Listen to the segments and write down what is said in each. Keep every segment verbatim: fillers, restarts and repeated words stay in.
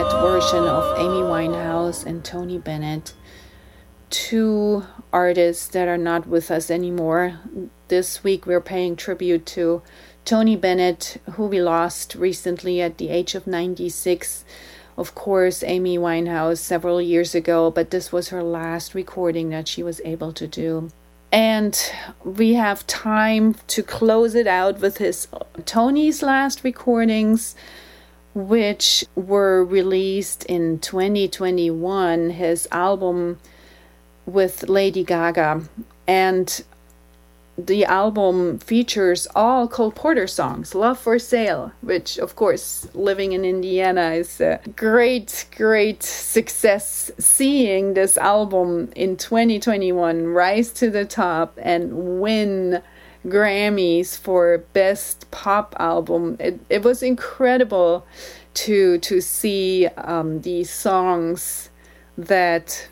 that version of Amy Winehouse and Tony Bennett, two artists that are not with us anymore. This week we're paying tribute to Tony Bennett, who we lost recently at the age of ninety-six. Of course, Amy Winehouse several years ago, but this was her last recording that she was able to do. And we have time to close it out with his Tony's last recordings, which were released in twenty twenty-one, his album with Lady Gaga. And the album features all Cole Porter songs, Love for Sale, which, of course, living in Indiana is a great, great success. Seeing this album in twenty twenty-one rise to the top and win Grammys for Best Pop Album. It, it was incredible to, to see um, these songs that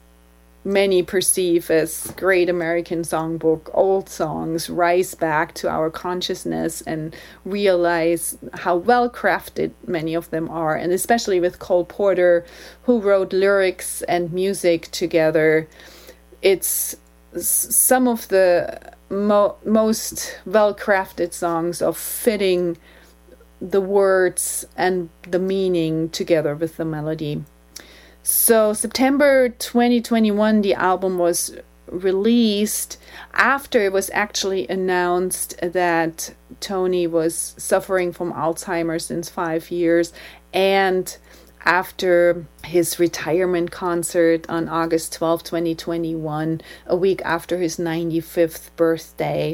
many perceive as great American songbook, old songs, rise back to our consciousness and realize how well crafted many of them are. And especially with Cole Porter, who wrote lyrics and music together, it's some of the mo- most well crafted songs of fitting the words and the meaning together with the melody. So September twenty twenty-one, the album was released after it was actually announced that Tony was suffering from Alzheimer's since five years, and after his retirement concert on August twelfth, twenty twenty-one, a week after his ninety-fifth birthday.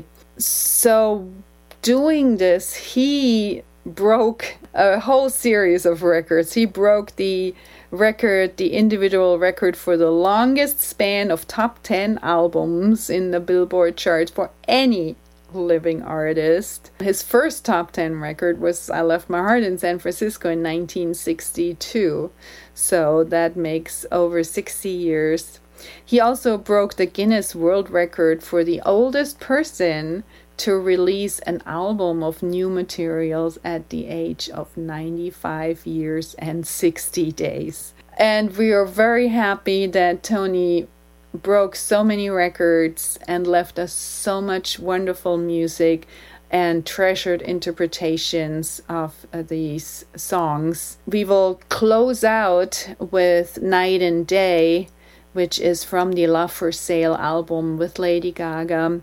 So doing this, he broke a whole series of records. He broke the record, the individual record for the longest span of top ten albums in the Billboard chart for any living artist. His first top ten record was I Left My Heart in San Francisco in nineteen sixty-two. So that makes over sixty years. He also broke the Guinness World Record for the oldest person to release an album of new materials at the age of ninety-five years and sixty days. And we are very happy that Tony broke so many records and left us so much wonderful music and treasured interpretations of uh, these songs. We will close out with Night and Day, which is from the Love for Sale album with Lady Gaga.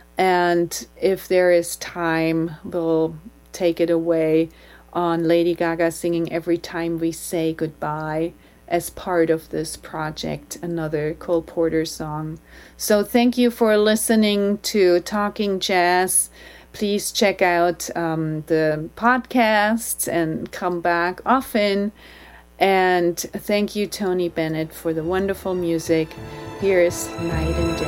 And if there is time, we'll take it away on Lady Gaga singing Every Time We Say Goodbye as part of this project, another Cole Porter song. So thank you for listening to Talking Jazz. Please check out um, the podcasts and come back often. And thank you, Tony Bennett, for the wonderful music. Here is Night and Day.